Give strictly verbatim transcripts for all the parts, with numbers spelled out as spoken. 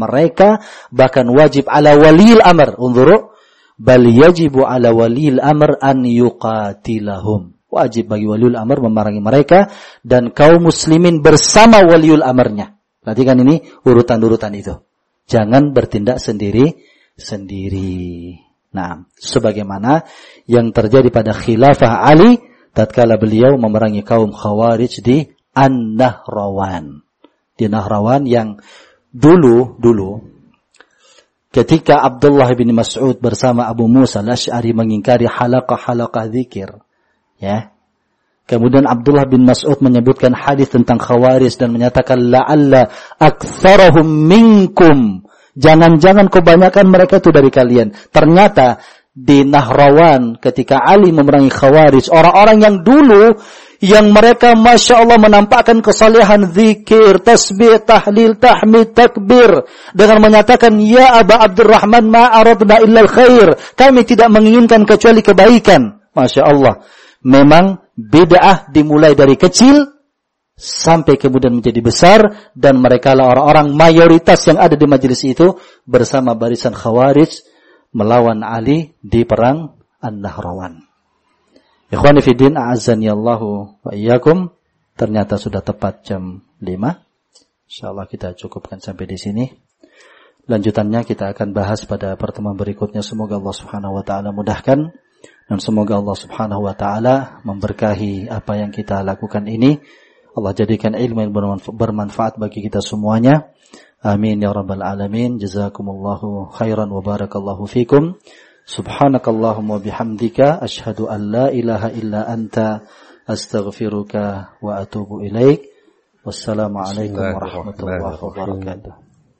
mereka, bahkan wajib ala waliyil amr. Unzuru, bal yajibu ala waliyil amr an yuqatilahum. Wajib bagi waliul amr memerangi mereka dan kaum muslimin bersama waliul amrnya. Perhatikan ini urutan-urutan itu. Jangan bertindak sendiri-sendiri. Nah, sebagaimana yang terjadi pada khilafah Ali tatkala beliau memerangi kaum Khawarij di An-Nahrawan. Di Nahrawan yang dulu dulu ketika Abdullah bin Mas'ud bersama Abu Musa al-Asy'ari mengingkari halaqah-halaqah zikir, ya. Kemudian Abdullah bin Mas'ud menyebutkan hadis tentang Khawarij dan menyatakan la'alla aktsarahum minkum. Jangan-jangan kebanyakan mereka itu dari kalian. Ternyata di Nahrawan ketika Ali memerangi Khawarij, orang-orang yang dulu yang mereka Masya Allah menampakkan kesalehan zikir, tasbih, tahlil, tahmid, takbir dengan menyatakan ya Aba Abdurrahman ma aradna illa al-khair. Kami tidak menginginkan kecuali kebaikan. Masya Allah. Memang bid'ah dimulai dari kecil sampai kemudian menjadi besar dan mereka lah orang-orang mayoritas yang ada di majelis itu bersama barisan Khawarij melawan Ali di perang An-Nahrawan. Ikhwani fi din, a'azzani Allahu wa iyyakum. Ternyata sudah tepat jam lima. Insyaallah kita cukupkan sampai di sini. Lanjutannya kita akan bahas pada pertemuan berikutnya. Semoga Allah Subhanahu wa taala mudahkan dan semoga Allah Subhanahu wa taala memberkahi apa yang kita lakukan ini. Allah jadikan ilmu yang bermanfaat bagi kita semuanya. Amin ya rabbal alamin. Jazakumullahu khairan wa barakallahu fikum. Subhanakallahumma bihamdika asyhadu an la ilaha illa anta astaghfiruka wa atubu ilaik. Wassalamualaikum warahmatullahi wabarakatuh.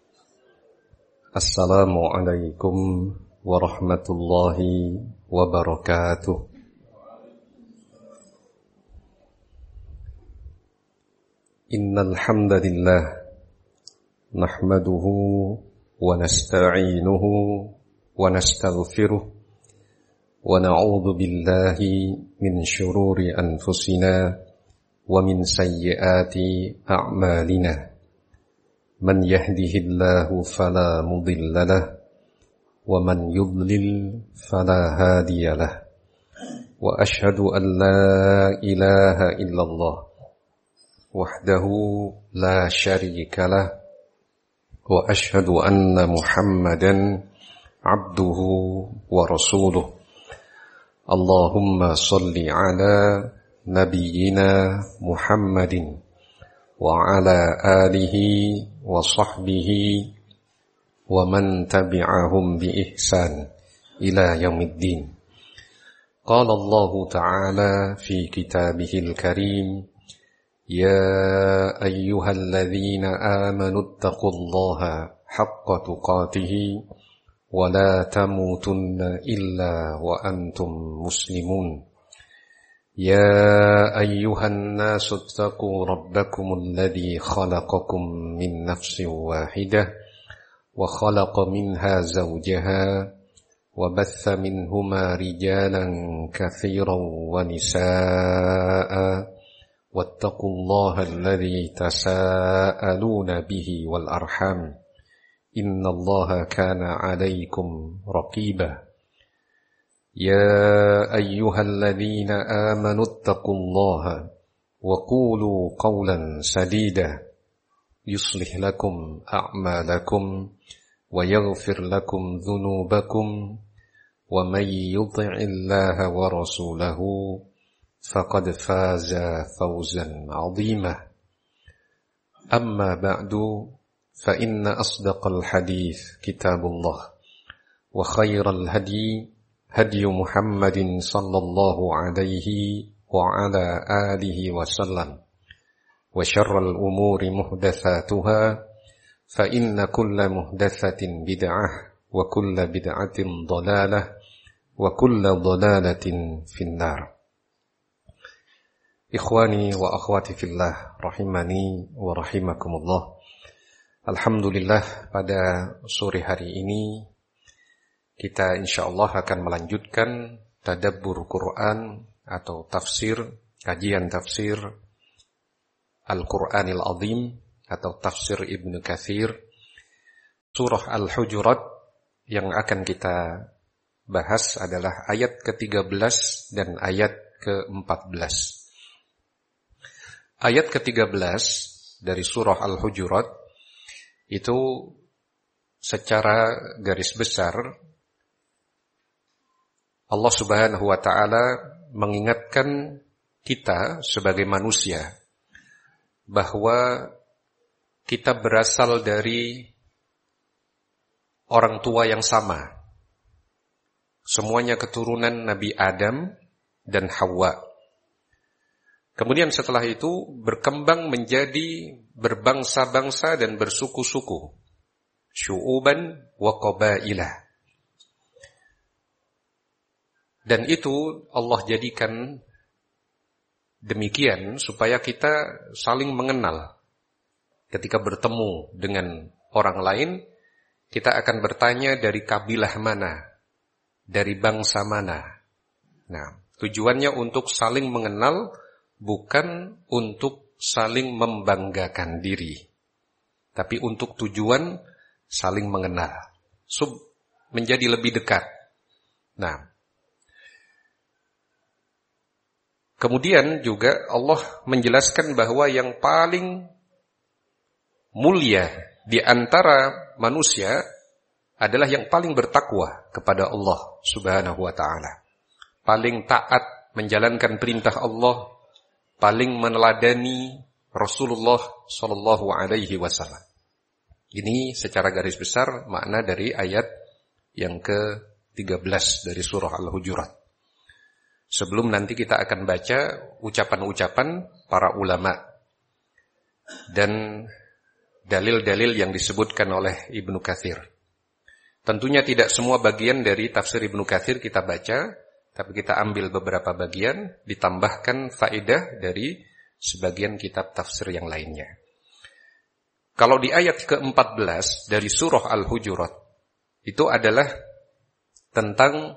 Assalamualaikum warahmatullahi wabarakatuh. Innal hamdalillah nahmaduhu wa nasta'inuhu wa nastaghfiruh wa na'udzu billahi min shururi anfusina wa min sayyiati a'malina. Man yahdihillahu fala mudilla lahu wa man yudlil fala hadiya lahu. Wa ashhadu an la ilaha illallah wahdahu la syarika lah wa ashhadu anna Muhammadan abduhu wa rasuluh. Allahumma salli ala nabiyyina Muhammadin wa ala alihi wa sahbihi wa man tabi'ahum bi ihsan ila yaumiddin. Qala Allah ta'ala fi kitabihil karim, يا أيها الذين آمنوا اتقوا الله حق تقاته ولا تموتن إلا وأنتم مسلمون. يا أيها الناس اتقوا ربكم الذي خلقكم من نفس واحدة وخلق منها زوجها وبث منهما رجالا كثيرا ونساء واتقوا الله الذي تساءلون به والأرحام إن الله كان عليكم رقيبا. يا أيها الذين آمنوا اتقوا الله وقولوا قولا سديدا يصلح لكم أعمالكم ويغفر لكم ذنوبكم ومن يطع الله ورسوله فقد فاز فوزا عظيما. أما بعد فإن أصدق الحديث كتاب الله وخير الهدي هدي محمد صلى الله عليه وعلى آله وسلم وشر الأمور محدثاتها فإن كل محدثة بدعة وكل بدعة ضلالة وكل ضلالة في النار. Ikhwani wa akhwati fillah rahimani wa rahimakumullah. Alhamdulillah, pada sore hari ini kita insyaallah akan melanjutkan tadabbur Quran atau tafsir, kajian tafsir Al-Qur'anil Azim atau tafsir Ibnu Katsir Surah Al-Hujurat yang akan kita bahas adalah ayat ke tiga belas dan ayat ke empat belas. Ayat ke tiga belas dari surah Al-Hujurat itu secara garis besar Allah Subhanahu wa taala mengingatkan kita sebagai manusia bahwa kita berasal dari orang tua yang sama. Semuanya keturunan Nabi Adam dan Hawa. Kemudian setelah itu berkembang menjadi berbangsa-bangsa dan bersuku-suku. Syu'uban wa qabailah. Dan itu Allah jadikan demikian supaya kita saling mengenal. Ketika bertemu dengan orang lain, kita akan bertanya dari kabilah mana, dari bangsa mana. Nah, tujuannya untuk saling mengenal, bukan untuk saling membanggakan diri, tapi untuk tujuan saling mengenal, sub menjadi lebih dekat. Nah, kemudian juga Allah menjelaskan bahwa yang paling mulia di antara manusia adalah yang paling bertakwa kepada Allah Subhanahu wa taala. Paling taat menjalankan perintah Allah, paling meneladani Rasulullah sallallahu alaihi wasallam. Ini secara garis besar makna dari ayat yang ke tiga belas dari surah Al-Hujurat. Sebelum nanti kita akan baca ucapan-ucapan para ulama dan dalil-dalil yang disebutkan oleh Ibnu Katsir. Tentunya tidak semua bagian dari tafsir Ibnu Katsir kita baca, tapi kita ambil beberapa bagian, ditambahkan faedah dari sebagian kitab tafsir yang lainnya. Kalau di ayat ke empat belas dari surah Al-Hujurat, itu adalah tentang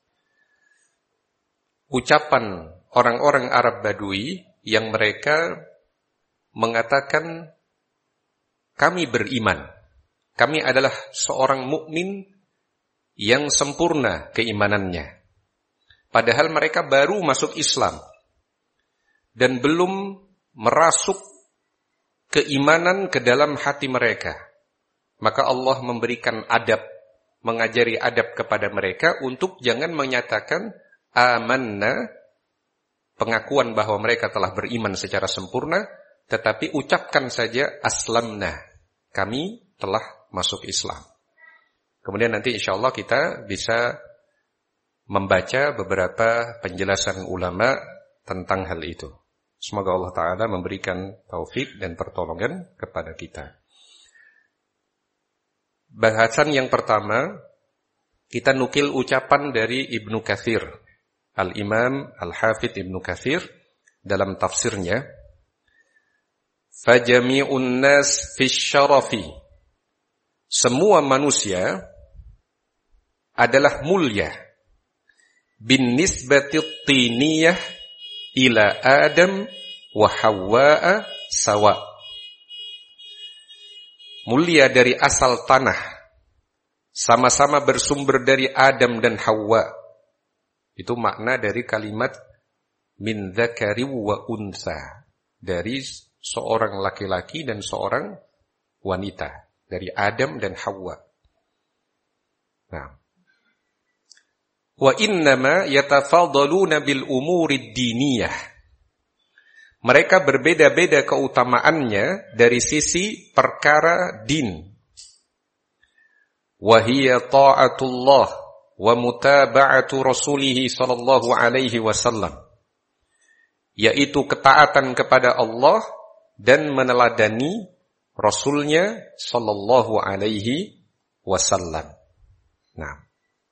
ucapan orang-orang Arab Badui yang mereka mengatakan, kami beriman, kami adalah seorang mukmin yang sempurna keimanannya. Padahal mereka baru masuk Islam dan belum merasuk keimanan ke dalam hati mereka. Maka Allah memberikan adab, mengajari adab kepada mereka untuk jangan menyatakan amanna, pengakuan bahwa mereka telah beriman secara sempurna, tetapi ucapkan saja aslamna, kami telah masuk Islam. Kemudian nanti insyaallah kita bisa membaca beberapa penjelasan ulama tentang hal itu. Semoga Allah Ta'ala memberikan taufik dan pertolongan kepada kita. Bahasan yang pertama, kita nukil ucapan dari Ibnu Katsir, Al-Imam Al-Hafidh Ibnu Katsir dalam tafsirnya, fajami'un nas fi syarafi, semua manusia adalah mulia bin nisbati tiniyah ila Adam wa Hawwa sawa. Mulia dari asal tanah, sama-sama bersumber dari Adam dan Hawa. Itu makna dari kalimat min dzakari wa unsa, dari seorang laki-laki dan seorang wanita, dari Adam dan Hawa. Nah, wa innama yatafadaluna bil umurid diniyah. Mereka berbeda-beda keutamaannya dari sisi perkara din. Wa hiya ta'atullah wa mutaba'atu rasulih sallallahu alaihi wasallam. Yaitu ketaatan kepada Allah dan meneladani Rasulnya sallallahu alaihi wasallam. Nah,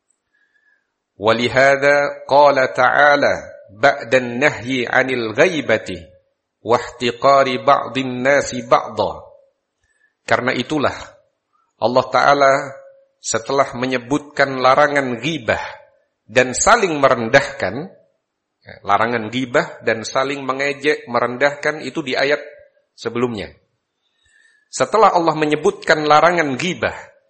walihada qala ta'ala ba'dan nahyi 'anil ghaibati wa ihtiqari ba'dhin nasi ba'dha. Karena itulah Allah Ta'ala setelah menyebutkan larangan ghibah dan saling merendahkan, larangan ghibah dan saling mengejek, merendahkan itu di ayat sebelumnya. Setelah Allah menyebutkan larangan ghibah